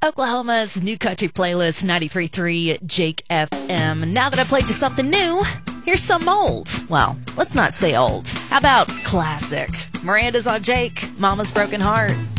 Oklahoma's new country playlist, 93.3 Jake FM. Now that I played you something new, here's some old. Well, let's not say old. How about classic? Miranda's on Jake, Mama's Broken Heart.